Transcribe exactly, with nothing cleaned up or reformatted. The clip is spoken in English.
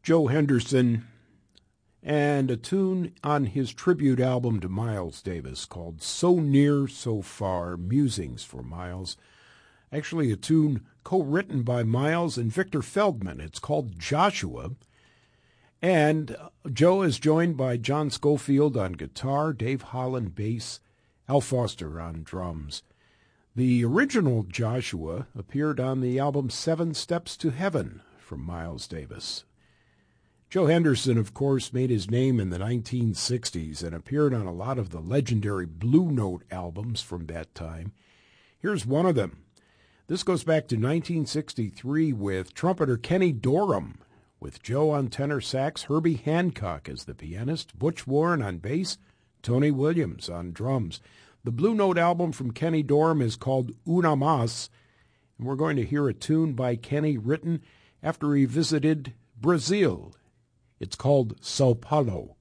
Joe Henderson, and a tune on his tribute album to Miles Davis called So Near, So Far, Musings for Miles. Actually, a tune co-written by Miles and Victor Feldman. It's called Joshua. And Joe is joined by John Schofield on guitar, Dave Holland bass, Al Foster on drums. The original Joshua appeared on the album Seven Steps to Heaven from Miles Davis. Joe Henderson, of course, made his name in the nineteen sixties and appeared on a lot of the legendary Blue Note albums from that time. Here's one of them. This goes back to nineteen sixty-three with trumpeter Kenny Dorham, with Joe on tenor sax, Herbie Hancock as the pianist, Butch Warren on bass, Tony Williams on drums. The Blue Note album from Kenny Dorham is called Una Mas, and we're going to hear a tune by Kenny written after he visited Brazil. It's called Sao Paulo.